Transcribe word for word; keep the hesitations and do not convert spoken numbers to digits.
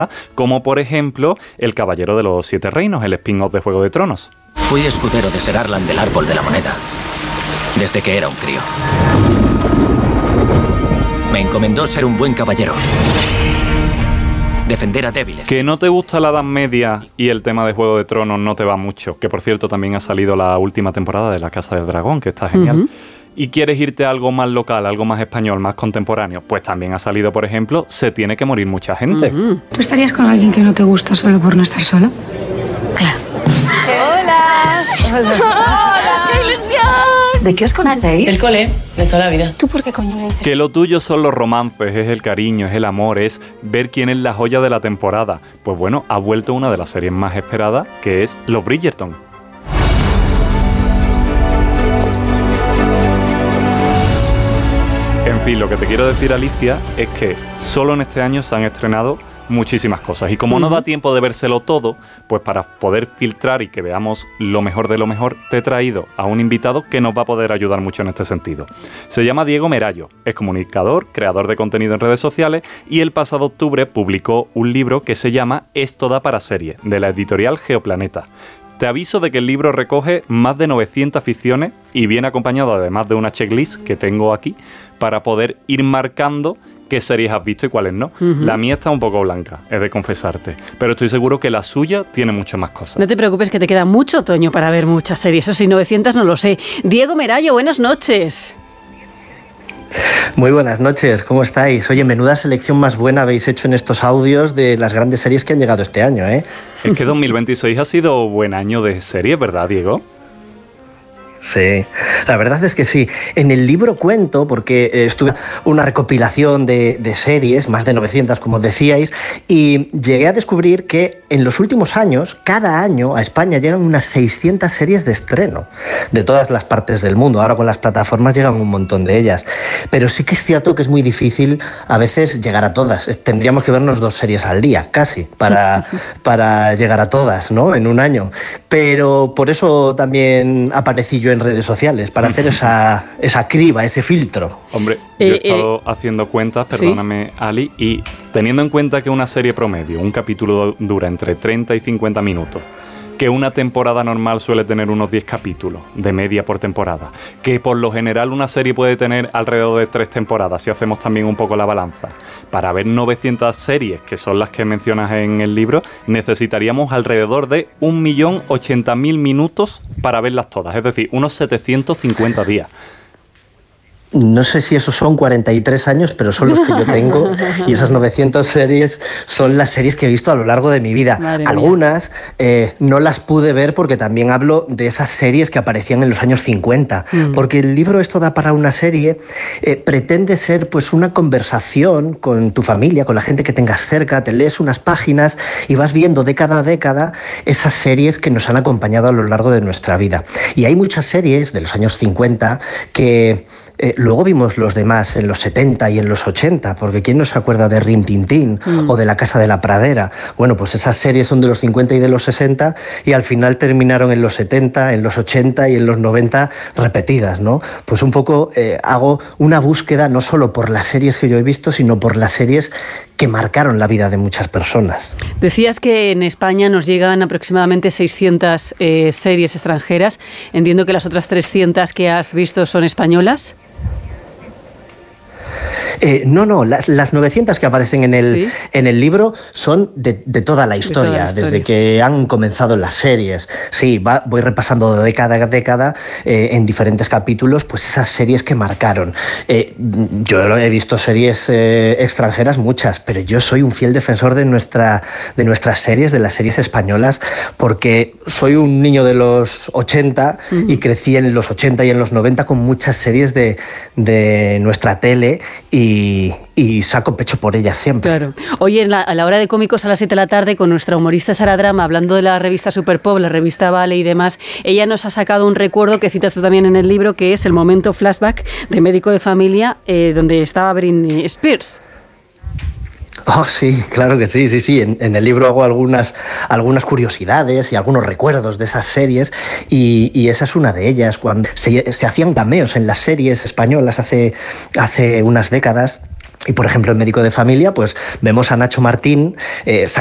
como por ejemplo El Caballero de los Siete Reinos, el spin-off de Juego de Tronos. Fui escudero de Ser Arlan del Árbol de la Moneda, desde que era un crío. Me encomendó ser un buen caballero, defender a débiles. Que no te gusta la Edad Media y el tema de Juego de Tronos no te va mucho, que por cierto también ha salido la última temporada de La Casa del Dragón, que está genial. Uh-huh. Y quieres irte a algo más local, algo más español, más contemporáneo, pues también ha salido, por ejemplo, Se tiene que morir mucha gente. Uh-huh. ¿Tú estarías con alguien que no te gusta solo por no estar solo? Hola. Hola. Hola. ¡Qué ilusión! ¿De qué os conocéis? El cole, de toda la vida. ¿Tú por qué coño me dices? Que lo tuyo son los romances, es el cariño, es el amor, es ver quién es la joya de la temporada. Pues bueno, ha vuelto una de las series más esperadas, que es Los Bridgerton. En fin, lo que te quiero decir, Alicia, es que solo en este año se han estrenado muchísimas cosas. Y como uh-huh. no da tiempo de vérselo todo, pues para poder filtrar y que veamos lo mejor de lo mejor, te he traído a un invitado que nos va a poder ayudar mucho en este sentido. Se llama Diego Merallo, es comunicador, creador de contenido en redes sociales y el pasado octubre publicó un libro que se llama Esto da para serie, de la editorial Geoplaneta. Te aviso de que el libro recoge más de novecientas ficciones y viene acompañado además de una checklist que tengo aquí para poder ir marcando qué series has visto y cuáles no. Uh-huh. La mía está un poco blanca, he de confesarte, pero estoy seguro que la suya tiene muchas más cosas. No te preocupes, que te queda mucho otoño para ver muchas series, eso sí, novecientas no lo sé. Diego Merallo, buenas noches. Muy buenas noches, ¿cómo estáis? Oye, menuda selección más buena habéis hecho en estos audios de las grandes series que han llegado este año, ¿eh? Es que dos mil veintiséis ha sido buen año de series, ¿verdad, Diego? Sí, la verdad es que sí. En el libro cuento, porque eh, estuve una recopilación de, de series, más de novecientas como decíais, y llegué a descubrir que en los últimos años, cada año a España llegan unas seiscientas series de estreno, de todas las partes del mundo. Ahora con las plataformas llegan un montón de ellas. Pero sí que es cierto que es muy difícil a veces llegar a todas. Tendríamos que vernos dos series al día, casi, para, para llegar a todas, ¿no? En un año. Pero por eso también aparecí yo en redes sociales, para hacer esa, esa criba, ese filtro. Hombre, yo he estado eh, haciendo cuentas, perdóname, ¿sí? Ali, y teniendo en cuenta que una serie promedio, un capítulo dura entre treinta y cincuenta minutos, que una temporada normal suele tener unos diez capítulos de media por temporada, que por lo general una serie puede tener alrededor de tres temporadas, si hacemos también un poco la balanza. Para ver novecientas series, que son las que mencionas en el libro, necesitaríamos alrededor de un millón ochenta mil minutos para verlas todas, es decir, unos setecientos cincuenta días. No sé si esos son cuarenta y tres años, pero son los que yo tengo, y esas novecientas series son las series que he visto a lo largo de mi vida. Madre Algunas eh, no las pude ver porque también hablo de esas series que aparecían en los años cincuenta, mm. porque el libro Esto da para una serie eh, pretende ser pues una conversación con tu familia, con la gente que tengas cerca, te lees unas páginas y vas viendo década a década esas series que nos han acompañado a lo largo de nuestra vida. Y hay muchas series de los años cincuenta que... Eh, luego vimos los demás en los setenta y en los ochenta, porque ¿quién no se acuerda de Rin Tin Tin mm. o de La Casa de la Pradera? Bueno, pues esas series son de los cincuenta y de los sesenta y al final terminaron en los setenta, en los ochenta y en los noventa repetidas, ¿no? Pues un poco eh, hago una búsqueda no solo por las series que yo he visto, sino por las series que marcaron la vida de muchas personas. Decías que en España nos llegan aproximadamente seiscientas eh, series extranjeras. Entiendo que las otras trescientas que has visto son españolas. Eh, no, no, las, las novecientas que aparecen en el, ¿sí? en el libro son de, de, toda la historia, de toda la historia, desde que han comenzado las series. Sí, va, voy repasando de década a década eh, en diferentes capítulos, pues esas series que marcaron. Eh, yo he visto series eh, extranjeras muchas, pero yo soy un fiel defensor de, nuestra, de nuestras series, de las series españolas, porque soy un niño de los ochenta uh-huh. y crecí en los ochenta y en los noventa con muchas series de, de nuestra tele y Y, y saco pecho por ellas siempre. Claro. Hoy en la, a la hora de cómicos a las siete de la tarde con nuestra humorista Sara Drama, hablando de la revista Superpop, la revista Vale y demás, ella nos ha sacado un recuerdo que citas tú también en el libro, que es el momento flashback de Médico de Familia, eh, donde estaba Britney Spears. Oh, sí, claro que sí, sí, sí. En, en el libro hago algunas, algunas curiosidades y algunos recuerdos de esas series y, y esa es una de ellas. Cuando se, se hacían cameos en las series españolas hace, hace unas décadas, Y, por ejemplo, en Médico de Familia, pues vemos a Nacho Martín eh,